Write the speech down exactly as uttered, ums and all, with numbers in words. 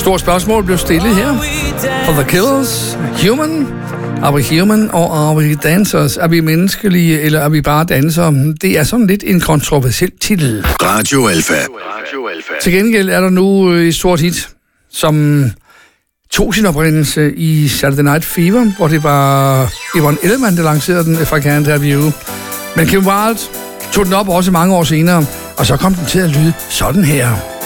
Stort spørgsmål blev stillet her. For The Killers, Human, er vi human, og er vi dancers? Er vi menneskelige, eller er vi bare dansere? Det er sådan lidt en kontroversiel titel. Radio Alpha. Radio Alpha. Til gengæld er der nu et stort hit, som tog sin oprindelse i Saturday Night Fever, hvor det var Yvonne Ellemann, der lancerede den fra Can't Have You. Men Kim Wilde tog den op også mange år senere, og så kom den til at lyde sådan her.